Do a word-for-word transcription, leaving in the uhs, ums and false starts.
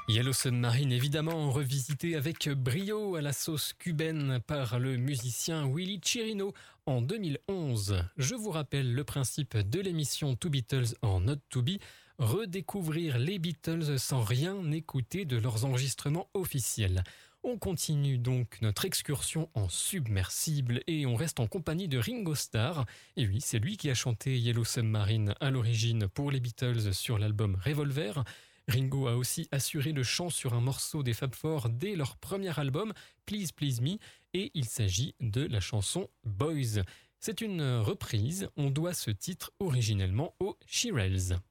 Yellow Submarine, évidemment revisité avec brio à la sauce cubaine par le musicien Willy Chirino en deux mille onze. Je vous rappelle le principe de l'émission Two Beatles or Not To Be, redécouvrir les Beatles sans rien écouter de leurs enregistrements officiels. On continue donc notre excursion en submersible et on reste en compagnie de Ringo Starr. Et oui, c'est lui qui a chanté Yellow Submarine à l'origine pour les Beatles sur l'album Revolver. Ringo a aussi assuré le chant sur un morceau des Fab Four dès leur premier album, Please Please Me, et il s'agit de la chanson Boys. C'est une reprise, on doit ce titre originellement aux Shirelles.